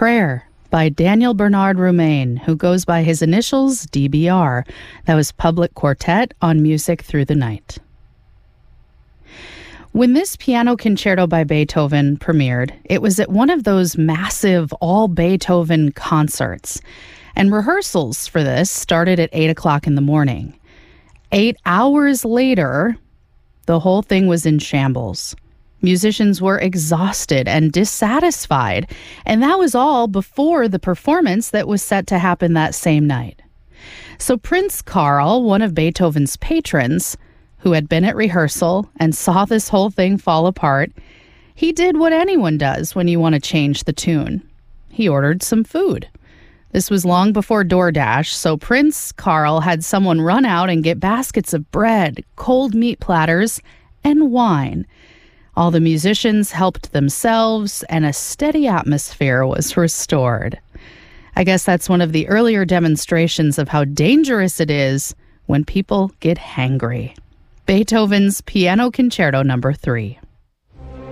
Prayer by Daniel Bernard Roumain, who goes by his initials DBR. That was Public Quartet on Music Through the Night. When this piano concerto by Beethoven premiered, it was at one of those massive all-Beethoven concerts, and rehearsals for this started at 8 o'clock in the morning. 8 hours later, the whole thing was in shambles. Musicians were exhausted and dissatisfied, and that was all before the performance that was set to happen that same night. So Prince Karl, one of Beethoven's patrons, who had been at rehearsal and saw this whole thing fall apart, he did what anyone does when you want to change the tune. He ordered some food. This was long before DoorDash, so Prince Karl had someone run out and get baskets of bread, cold meat platters, and wine. All the musicians helped themselves, and a steady atmosphere was restored. I guess that's one of the earlier demonstrations of how dangerous it is when people get hangry. Beethoven's Piano Concerto No. 3.